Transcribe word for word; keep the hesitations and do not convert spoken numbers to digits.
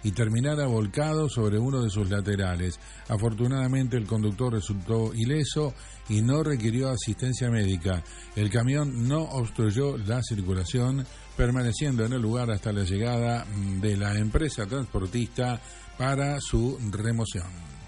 y terminara volcado sobre uno de sus laterales. Afortunadamente el conductor resultó ileso y no requirió asistencia médica. El camión no obstruyó la circulación, permaneciendo en el lugar hasta la llegada de la empresa transportista para su remoción.